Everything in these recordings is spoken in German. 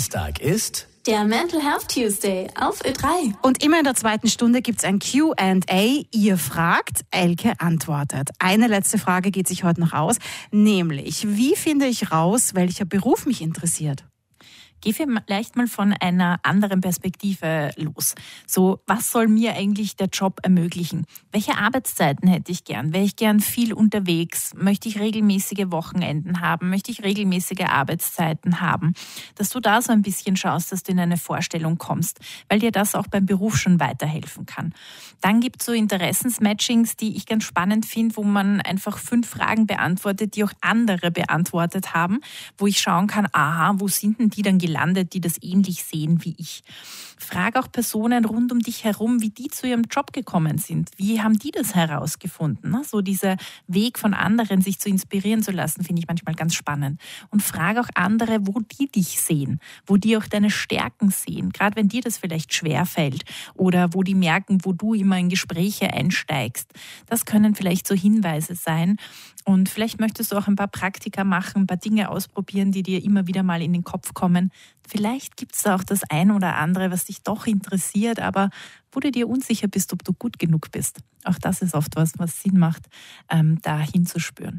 Donnerstag ist der Mental Health Tuesday auf Ö3. Und immer in der zweiten Stunde gibt es ein Q&A. Ihr fragt, Elke antwortet. Eine letzte Frage geht sich heute noch aus, nämlich, wie finde ich raus, welcher Beruf mich interessiert? Geh vielleicht mal von einer anderen Perspektive los. So, was soll mir eigentlich der Job ermöglichen? Welche Arbeitszeiten hätte ich gern? Wäre ich gern viel unterwegs? Möchte ich regelmäßige Wochenenden haben? Möchte ich regelmäßige Arbeitszeiten haben? Dass du da so ein bisschen schaust, dass du in eine Vorstellung kommst, weil dir das auch beim Beruf schon weiterhelfen kann. Dann gibt es so Interessensmatchings, die ich ganz spannend finde, wo man einfach 5 Fragen beantwortet, die auch andere beantwortet haben, wo ich schauen kann, aha, wo sind denn die dann gelandet, die das ähnlich sehen wie ich. Frag auch Personen rund um dich herum, wie die zu ihrem Job gekommen sind. Wie haben die das herausgefunden? So dieser Weg von anderen, sich zu inspirieren zu lassen, finde ich manchmal ganz spannend. Und frag auch andere, wo die dich sehen, wo die auch deine Stärken sehen. Gerade wenn dir das vielleicht schwerfällt oder wo die merken, wo du immer in Gespräche einsteigst. Das können vielleicht so Hinweise sein. Und vielleicht möchtest du auch ein paar Praktika machen, ein paar Dinge ausprobieren, die dir immer wieder mal in den Kopf kommen. Vielleicht gibt es da auch das ein oder andere, was dich doch interessiert, aber wo du dir unsicher bist, ob du gut genug bist. Auch das ist oft was Sinn macht, da hinzuspüren.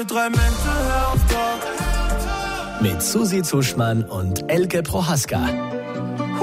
mit Susi Zuschmann und Elke Prohaska.